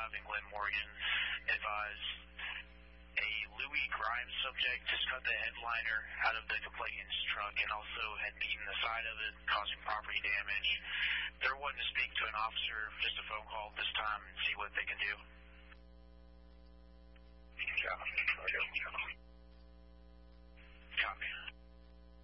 in Glen Morgan advised a Louis Grimes subject just cut the headliner out of the complainant's truck and also had beaten the side of it, causing property damage. They're wanting to speak to an officer, just a phone call this time, and see what they can do. Copy.